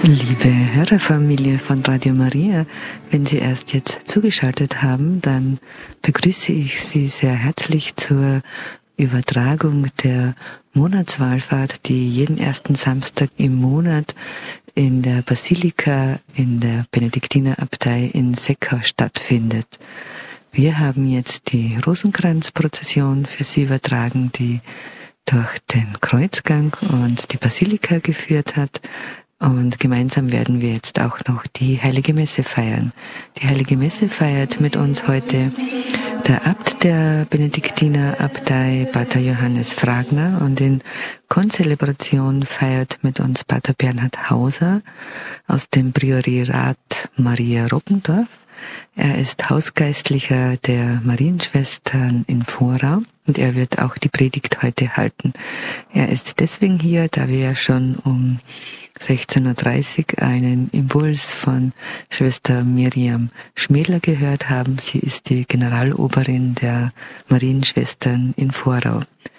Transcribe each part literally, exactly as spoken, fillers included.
Liebe Hörerfamilie von Radio Maria, wenn Sie erst jetzt zugeschaltet haben, dann begrüße ich Sie sehr herzlich zur Übertragung der Monatswallfahrt, die jeden ersten Samstag im Monat in der Basilika in der Benediktinerabtei in Seckau stattfindet. Wir haben jetzt die Rosenkranzprozession für Sie übertragen, die durch den Kreuzgang und die Basilika geführt hat. Und gemeinsam werden wir jetzt auch noch die Heilige Messe feiern. Die Heilige Messe feiert mit uns heute der Abt der Benediktinerabtei, Pater Johannes Fragner, und in Konzelebration feiert mit uns Pater Bernhard Hauser aus dem Priorat Maria Roppendorf. Er ist Hausgeistlicher der Marienschwestern in Vorau und er wird auch die Predigt heute halten. Er ist deswegen hier, da wir ja schon um sechzehn Uhr dreißig einen Impuls von Schwester Miriam Schmedler gehört haben. Sie ist die Generaloberin der Marienschwestern in Vorau.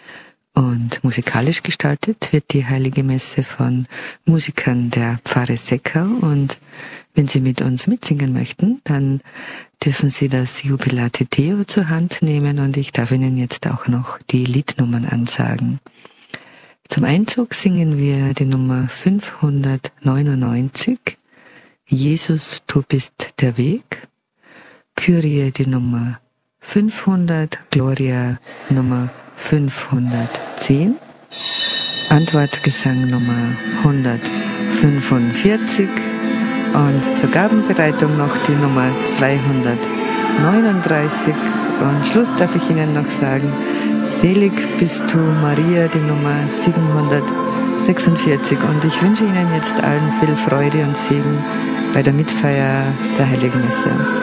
Und musikalisch gestaltet wird die Heilige Messe von Musikern der Pfarre Seckau. Und wenn Sie mit uns mitsingen möchten, dann dürfen Sie das Jubilate Deo zur Hand nehmen und ich darf Ihnen jetzt auch noch die Liednummern ansagen. Zum Einzug singen wir die Nummer fünfhundertneunundneunzig, Jesus, du bist der Weg, Kyrie die Nummer fünfhundert, Gloria Nummer fünfhundertzehn, Antwortgesang Nummer hundertfünfundvierzig und zur Gabenbereitung noch die Nummer zweihundertneununddreißig. Und Schluss darf ich Ihnen noch sagen, selig bist du, Maria, die Nummer siebenhundertsechsundvierzig. Und ich wünsche Ihnen jetzt allen viel Freude und Segen bei der Mitfeier der Heiligen Messe.